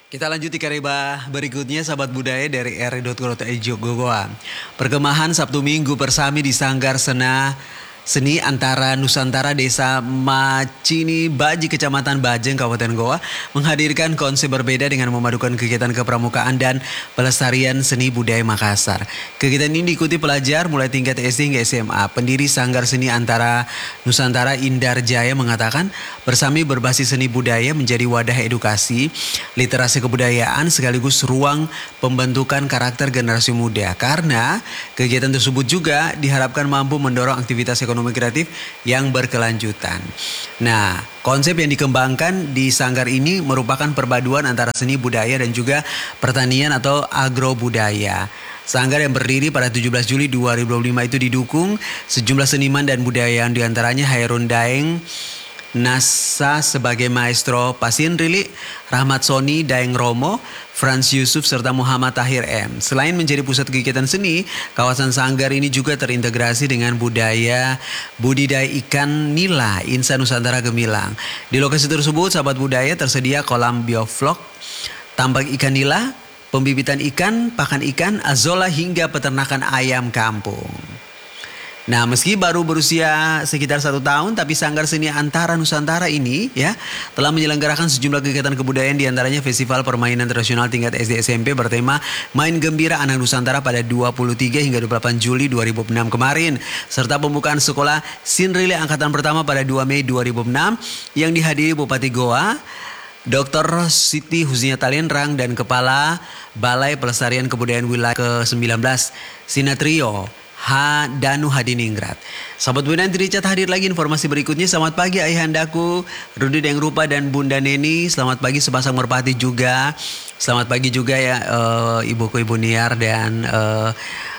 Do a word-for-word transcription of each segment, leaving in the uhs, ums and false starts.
Kita lanjut di kareba berikutnya, sahabat budaya dari r i dot co dot i d Gogoa. Perkemahan Sabtu Minggu bersami di Sanggar Sena Seni Antara Nusantara Desa Macini Baji Kecamatan Bajeng Kabupaten Goa menghadirkan konsep berbeda dengan memadukan kegiatan kepramukaan dan pelestarian seni budaya Makassar. Kegiatan ini diikuti pelajar mulai tingkat S D hingga S M A. Pendiri Sanggar Seni Antara Nusantara Indar Jaya mengatakan bersami berbasis seni budaya menjadi wadah edukasi, literasi kebudayaan sekaligus ruang pembentukan karakter generasi muda. Karena kegiatan tersebut juga diharapkan mampu mendorong aktivitas ekonomi ekonomi kreatif yang berkelanjutan. Nah, konsep yang dikembangkan di sanggar ini merupakan perpaduan antara seni budaya dan juga pertanian atau agrobudaya. Sanggar yang berdiri pada tujuh belas Juli dua ribu dua puluh lima itu didukung sejumlah seniman dan budaya, diantaranya Hairun Daeng Nasa sebagai maestro Pasin Rili, Rahmat Soni, Daeng Romo, Frans Yusuf, serta Muhammad Tahir M. Selain menjadi pusat kegiatan seni, kawasan Sanggar ini juga terintegrasi dengan budaya budidaya ikan nila Insa Nusantara Gemilang. Di lokasi tersebut, sahabat budaya, tersedia kolam bioflok, tambak ikan nila, pembibitan ikan, pakan ikan, azola, hingga peternakan ayam kampung. Nah, meski baru berusia sekitar satu tahun, tapi Sanggar Seni Antara Nusantara ini ya telah menyelenggarakan sejumlah kegiatan kebudayaan, diantaranya Festival Permainan Tradisional tingkat S D S M P bertema Main Gembira Anak Nusantara pada dua puluh tiga hingga dua puluh delapan Juli dua ribu enam kemarin, serta pembukaan sekolah Sinrile Angkatan Pertama pada dua Mei dua ribu enam yang dihadiri Bupati Goa, Doktor Siti Husnia Talenrang, dan Kepala Balai Pelestarian Kebudayaan Wilayah ke sembilan belas Sinatrio Ha Danu Hadiningrat. Sahabat Bunda Richard hadir lagi informasi berikutnya. Selamat pagi ayahandaku Rudi Deng Rupa dan Bunda Neni. Selamat pagi sepasang merpati juga. Selamat pagi juga ya uh, ibuku Ibu Niar dan uh,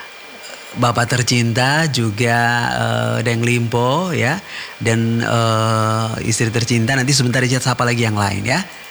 Bapak tercinta juga uh, Deng Limpo ya, dan uh, istri tercinta. Nanti sebentar Richard sapa lagi yang lain ya.